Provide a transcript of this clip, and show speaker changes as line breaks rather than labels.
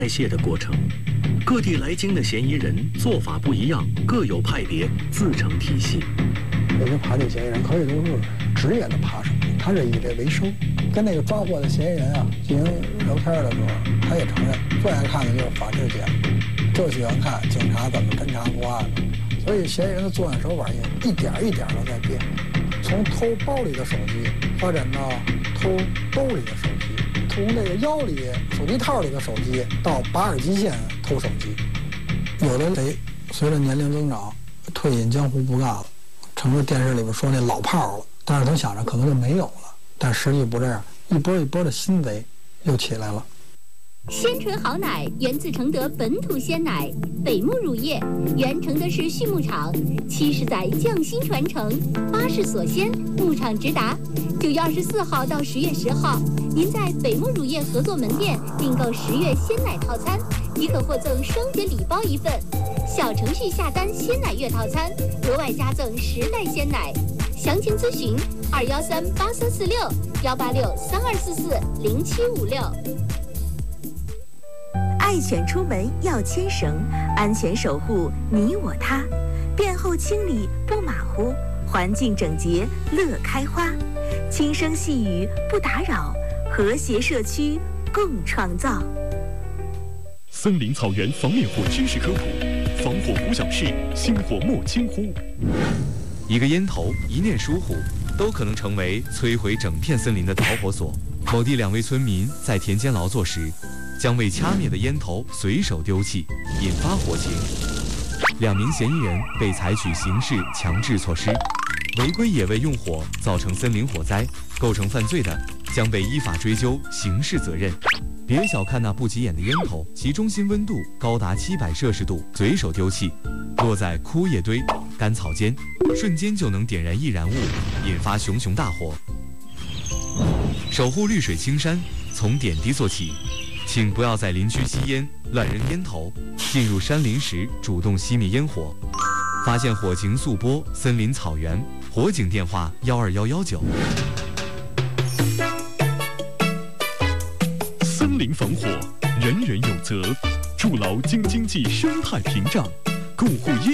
代谢的过程。各地来京的嫌疑人做法不一样，各有派别，自成体系。
有些扒地嫌疑人可以都是职业的扒手，他是以这为生。跟那个抓获的嫌疑人啊进行聊天的时候，他也承认最爱看的就是法制节目，就喜欢看警察怎么侦查破案的。所以嫌疑人的作案手法也一点一点的在变，从偷包里的手机发展到偷兜里的手机，从这个腰里手机套里的手机到拔耳机线偷手机。有的贼随着年龄增长退隐江湖不干了，成了电视里边说那老炮了，但是他想着可能就没有了，但实际不这样，一波一波的新贼又起来了。
鲜纯好奶源自承德本土鲜奶，北牧乳业，原承德市畜牧场，70载匠心传承，80所鲜，牧场直达。9月24号到10月10号，您在北牧乳业合作门店订购10月鲜奶套餐，即可获赠双节礼包1份。小程序下单鲜奶月套餐，额外加赠10袋鲜奶。详情咨询213-8346-186-3244-0756。
爱犬出门要牵绳，安全守护你我他。便后清理不马虎，环境整洁乐开花。轻声细语不打扰，和谐社区共创造。
森林草原防灭火知识科普：防火5小事，星火莫轻忽。
一个烟头，一念疏忽，都可能成为摧毁整片森林的导火索。某地2位村民在田间劳作时，将未掐灭的烟头随手丢弃，引发火情。2名嫌疑人被采取刑事强制措施。违规野味用火造成森林火灾，构成犯罪的，将被依法追究刑事责任。别小看那不起眼的烟头，其中心温度高达700摄氏度，随手丢弃，落在枯叶堆、干草间，瞬间就能点燃易燃物，引发熊熊大火。守护绿水青山，从点滴做起。请不要在林区吸烟、乱扔烟头，进入山林时主动熄灭烟火。发现火情速拨森林草原火警电话12119。
森林防火，人人有责，筑牢京津冀生态屏障，共护